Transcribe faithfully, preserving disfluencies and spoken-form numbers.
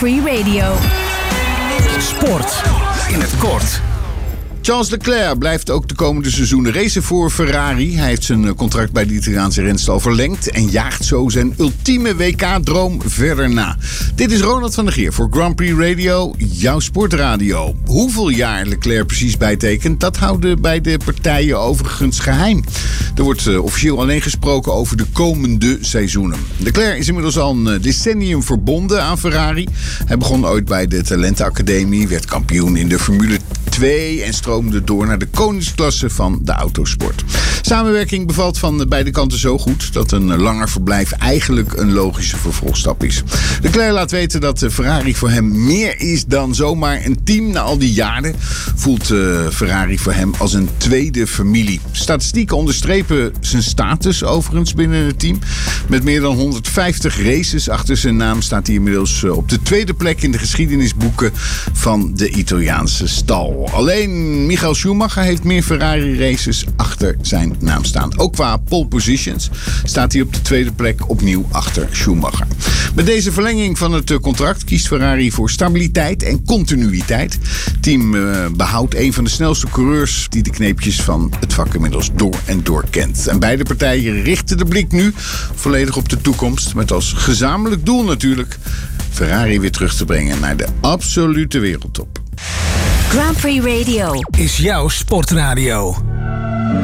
Prix Radio. Sport in het kort. Charles Leclerc blijft ook de komende seizoenen racen voor Ferrari. Hij heeft zijn contract bij de Italiaanse renstal verlengd en jaagt zo zijn ultieme W K-droom verder na. Dit is Ronald van der Geer voor Grand Prix Radio, jouw sportradio. Hoeveel jaar Leclerc precies bijtekent, dat houden bij de partijen overigens geheim. Er wordt uh, officieel alleen gesproken over de komende seizoenen. Leclerc is inmiddels al een decennium verbonden aan Ferrari. Hij begon ooit bij de Talentenacademie, werd kampioen in de Formule twee en stroomde door naar de koningsklasse van de autosport. Samenwerking bevalt van beide kanten zo goed dat een langer verblijf eigenlijk een logische vervolgstap is. Leclerc laat weten dat Ferrari voor hem meer is dan zomaar een team. Na al die jaren voelt uh, Ferrari voor hem als een tweede familie. Statistieken onderstrepen zijn status overigens binnen het team. Met meer dan honderdvijftig races achter zijn naam staat hij inmiddels op de tweede plek in de geschiedenisboeken van de Italiaanse stal. Alleen Michael Schumacher heeft meer Ferrari-races achter zijn naam staan. Ook qua pole positions staat hij op de tweede plek opnieuw achter Schumacher. Met deze verlenging van het contract kiest Ferrari voor stabiliteit en continuïteit. Het team uh, behoudt een van de snelste coureurs die de kneepjes van het vak inmiddels door en door kent. En beide partijen richten de blik nu volledig op de toekomst. Met als gezamenlijk doel natuurlijk Ferrari weer terug te brengen naar de absolute wereldtop. Grand Prix Radio is jouw sportradio.